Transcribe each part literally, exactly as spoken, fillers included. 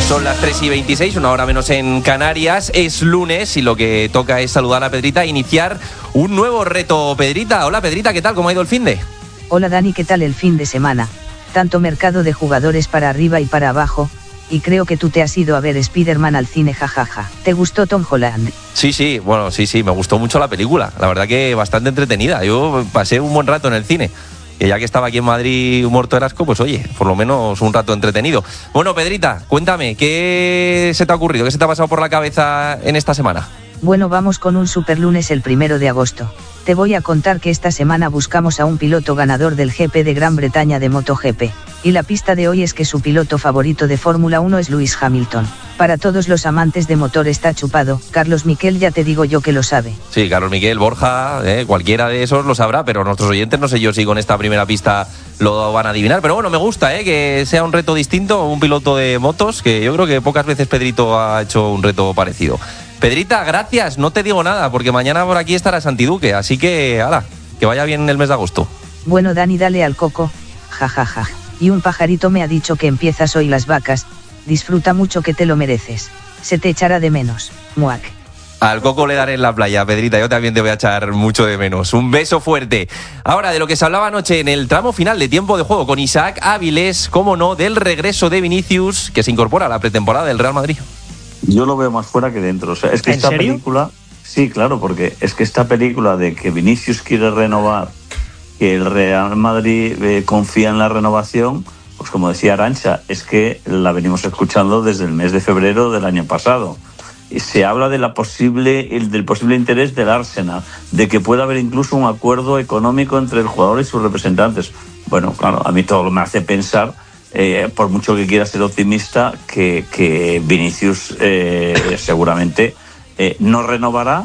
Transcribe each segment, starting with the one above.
Son las tres y veintiséis, una hora menos en Canarias. Es lunes y lo que toca es saludar a Pedrita e iniciar un nuevo reto. Pedrita, hola Pedrita, ¿qué tal? ¿Cómo ha ido el finde? Hola Dani, ¿qué tal el fin de semana? Tanto mercado de jugadores para arriba y para abajo, y creo que tú te has ido a ver Spider-Man al cine, jajaja. ¿Te gustó Tom Holland? Sí, sí, bueno, sí, sí, me gustó mucho la película. La verdad que bastante entretenida. Yo pasé un buen rato en el cine. Que ya que estaba aquí en Madrid muerto de asco, pues oye, por lo menos un rato entretenido. Bueno, Pedrita, cuéntame, ¿qué se te ha ocurrido? ¿Qué se te ha pasado por la cabeza en esta semana? Bueno, vamos con un super lunes el primero de agosto. Te voy a contar que esta semana buscamos a un piloto ganador del G P de Gran Bretaña de MotoGP. Y la pista de hoy es que su piloto favorito de Fórmula uno es Lewis Hamilton. Para todos los amantes de motor está chupado. Carlos Miquel, ya te digo yo que lo sabe. Sí, Carlos Miquel, Borja, eh, cualquiera de esos lo sabrá, pero nuestros oyentes no sé yo si con esta primera pista lo van a adivinar. Pero bueno, me gusta eh, que sea un reto distinto, un piloto de motos, que yo creo que pocas veces Pedrito ha hecho un reto parecido. Pedrita, gracias, no te digo nada, porque mañana por aquí estará Santiduque, así que, ala, que vaya bien el mes de agosto. Bueno, Dani, dale al coco, jajaja. Ja, ja. Y un pajarito me ha dicho que empiezas hoy las vacas, disfruta mucho que te lo mereces. Se te echará de menos, muac. Al coco le daré en la playa, Pedrita, yo también te voy a echar mucho de menos. Un beso fuerte. Ahora, de lo que se hablaba anoche en el tramo final de tiempo de juego con Isaac Áviles, cómo no, del regreso de Vinicius, que se incorpora a la pretemporada del Real Madrid. Yo lo veo más fuera que dentro. O sea, es que ¿En esta serio? película, sí, claro, porque es que esta película de que Vinicius quiere renovar, que el Real Madrid eh, confía en la renovación, pues como decía Arantxa, es que la venimos escuchando desde el mes de febrero del año pasado. Y se habla de la posible, el, del posible interés del Arsenal, de que pueda haber incluso un acuerdo económico entre el jugador y sus representantes. Bueno, claro, a mí todo me hace pensar, eh, por mucho que quiera ser optimista, que, que Vinicius eh, seguramente eh, no renovará.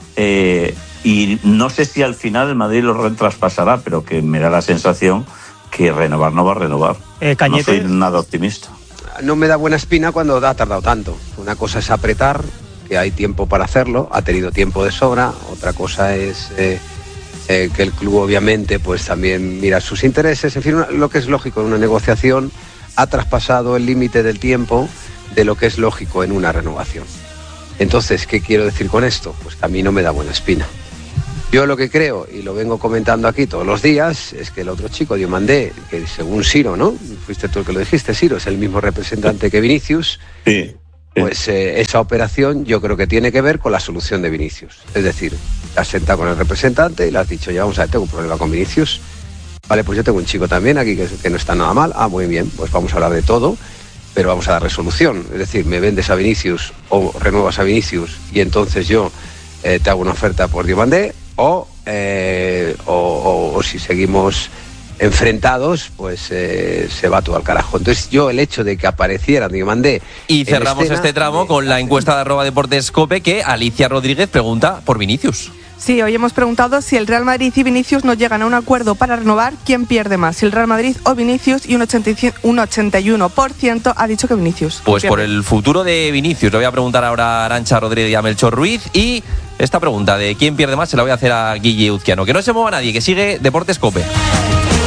Eh, y no sé si al final el Madrid lo retraspasará, pero que me da la sensación que renovar no va a renovar. Eh, Cañete. No soy nada optimista. No me da buena espina cuando ha tardado tanto. Una cosa es apretar, que hay tiempo para hacerlo, ha tenido tiempo de sobra. Otra cosa es eh, eh, que el club obviamente pues también mira sus intereses. En fin, una, lo que es lógico en una negociación, ha traspasado el límite del tiempo de lo que es lógico en una renovación. Entonces, ¿qué quiero decir con esto? Pues que a mí no me da buena espina. Yo lo que creo, y lo vengo comentando aquí todos los días, es que el otro chico, Diomandé, que según Ciro, ¿no? Fuiste tú el que lo dijiste, Ciro, es el mismo representante que Vinicius. Sí. sí. Pues eh, esa operación yo creo que tiene que ver con la solución de Vinicius. Es decir, te has sentado con el representante y le has dicho, ya vamos a ver, tengo un problema con Vinicius. Vale, pues yo tengo un chico también aquí que, que no está nada mal. Ah, muy bien, pues vamos a hablar de todo, pero vamos a dar resolución. Es decir, me vendes a Vinicius o renuevas a Vinicius y entonces yo eh, te hago una oferta por Diomandé. O, eh, o, o, o si seguimos enfrentados, pues eh, se va todo al carajo. Entonces yo el hecho de que apareciera Diomandé y cerramos escena, este tramo eh, con la encuesta de arroba Deportes Cope que Alicia Rodríguez pregunta por Vinicius. Sí, hoy hemos preguntado si el Real Madrid y Vinicius no llegan a un acuerdo para renovar, ¿quién pierde más? Si el Real Madrid o Vinicius, y un ochenta y uno por ciento ha dicho que Vinicius. Pues por el futuro de Vinicius le voy a preguntar ahora a Arantxa Rodríguez y a Melchor Ruiz, y esta pregunta de quién pierde más se la voy a hacer a Guille Uzquiano. Que no se mueva nadie, que sigue Deportes Cope.